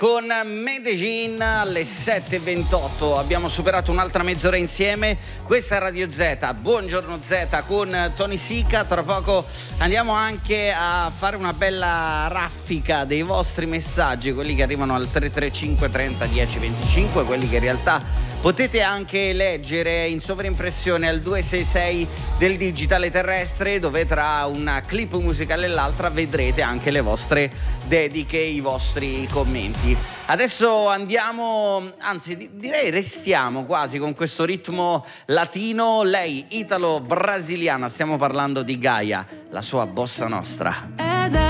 Con Medellin alle 7:28 abbiamo superato un'altra mezz'ora insieme. Questa è Radio Z, buongiorno Z con Tony Sica. Tra poco andiamo anche a fare una bella raffica dei vostri messaggi, quelli che arrivano al 335 30 10 25, quelli che in realtà potete anche leggere in sovraimpressione al 266 del digitale terrestre, dove tra una clip musicale e l'altra vedrete anche le vostre dediche, i vostri commenti. Adesso andiamo, anzi direi restiamo quasi con questo ritmo latino. Lei italo-brasiliana, stiamo parlando di Gaia, la sua bossa nostra.